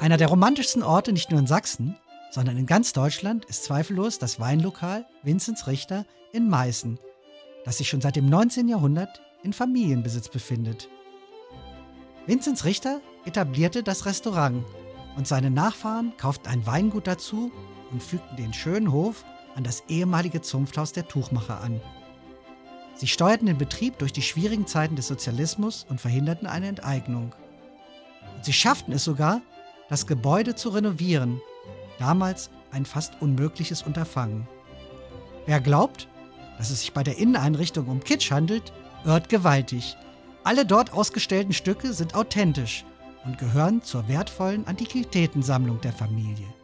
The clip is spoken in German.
Einer der romantischsten Orte nicht nur in Sachsen, sondern in ganz Deutschland ist zweifellos das Weinlokal Vinzenz Richter in Meißen, das sich schon seit dem 19. Jahrhundert in Familienbesitz befindet. Vinzenz Richter etablierte das Restaurant und seine Nachfahren kauften ein Weingut dazu und fügten den schönen Hof an das ehemalige Zunfthaus der Tuchmacher an. Sie steuerten den Betrieb durch die schwierigen Zeiten des Sozialismus und verhinderten eine Enteignung. Und sie schafften es sogar, das Gebäude zu renovieren, damals ein fast unmögliches Unterfangen. Wer glaubt, dass es sich bei der Inneneinrichtung um Kitsch handelt, irrt gewaltig. Alle dort ausgestellten Stücke sind authentisch und gehören zur wertvollen Antiquitätensammlung der Familie.